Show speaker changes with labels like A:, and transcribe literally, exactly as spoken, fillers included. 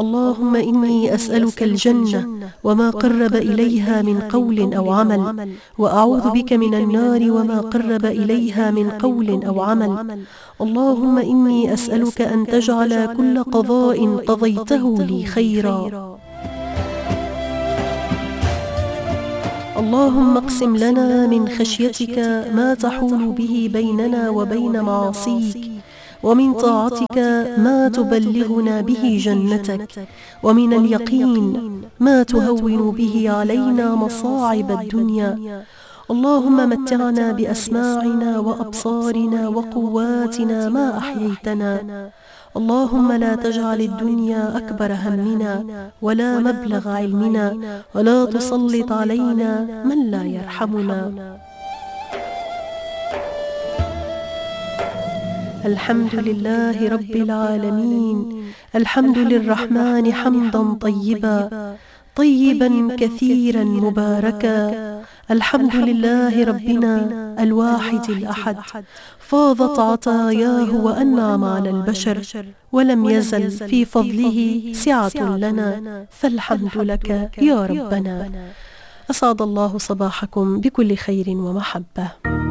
A: اللهم إني أسألك الجنة وما قرب إليها من قول أو عمل، وأعوذ بك من النار وما قرب إليها من قول أو عمل. اللهم إني أسألك أن تجعل كل قضاء قضيته لي خيرا. اللهم اقسم لنا من خشيتك ما تحول به بيننا وبين معاصيك، ومن طاعتك ما تبلغنا به جنتك، ومن اليقين ما تهون به علينا مصاعب الدنيا. اللهم متعنا بأسماعنا وأبصارنا وقواتنا ما أحييتنا. اللهم لا تجعل الدنيا أكبر همنا ولا مبلغ علمنا، ولا تسلط علينا من لا يرحمنا. الحمد لله رب العالمين، الحمد للرحمن حمدا طيبا طيبا كثيرا مباركا. الحمد لله ربنا الواحد الأحد، فاضت عطاياه وأنعم على البشر، ولم يزل في فضله سعة لنا، فالحمد لك يا ربنا. أسعد الله صباحكم بكل خير ومحبة.